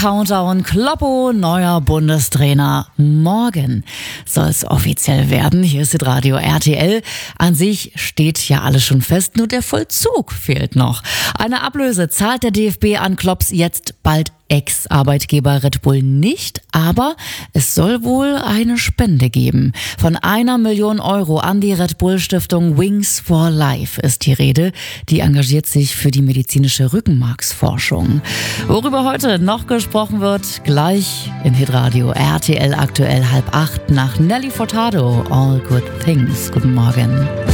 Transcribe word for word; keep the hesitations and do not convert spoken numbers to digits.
Countdown. Kloppo, neuer Bundestrainer. Morgen soll es offiziell werden. Hier ist Radio R T L. An sich steht ja alles schon fest, nur der Vollzug fehlt noch. Eine Ablöse zahlt der D F B an Klopps jetzt bald Ex-Arbeitgeber Red Bull nicht, aber es soll wohl eine Spende geben. Von einer Million Euro an die Red Bull Stiftung Wings for Life ist die Rede. Die engagiert sich für die medizinische Rückenmarksforschung. Worüber heute noch gesprochen wird, gleich in Hitradio R T L aktuell halb acht nach Nelly Furtado. All Good Things. Guten Morgen.